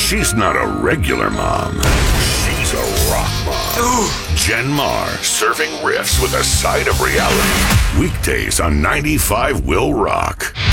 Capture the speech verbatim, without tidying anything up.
She's not a regular mom. She's a rock mom. Ooh. Jen Mar, surfing riffs with a side of reality. Weekdays on ninety-five Will Rock.